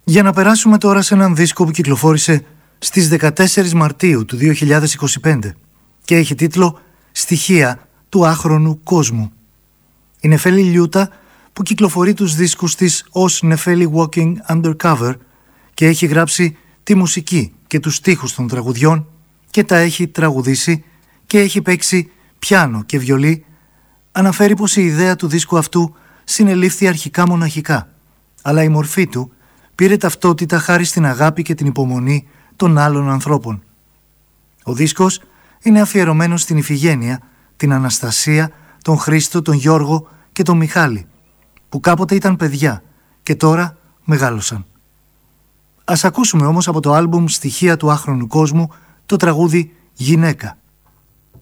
Για να περάσουμε τώρα σε έναν δίσκο που κυκλοφόρησε στις 14 Μαρτίου του 2025 και έχει τίτλο «Στοιχεία του άχρονου κόσμου». Η Νεφέλη Λιούτα, που κυκλοφορεί τους δίσκους της ως Νεφέλη Walking Undercover και έχει γράψει τη μουσική και τους στίχους των τραγουδιών και τα έχει τραγουδήσει και έχει παίξει πιάνο και βιολί, αναφέρει πως η ιδέα του δίσκου αυτού συνελήφθη αρχικά μοναχικά, αλλά η μορφή του πήρε ταυτότητα χάρη στην αγάπη και την υπομονή των άλλων ανθρώπων. Ο δίσκος είναι αφιερωμένος στην Ιφηγένεια, την Αναστασία, τον Χρήστο, τον Γιώργο και τον Μιχάλη, που κάποτε ήταν παιδιά και τώρα μεγάλωσαν. Ας ακούσουμε όμως από το άλμπουμ «Στοιχεία του άχρονου κόσμου» το τραγούδι «Γυναίκα».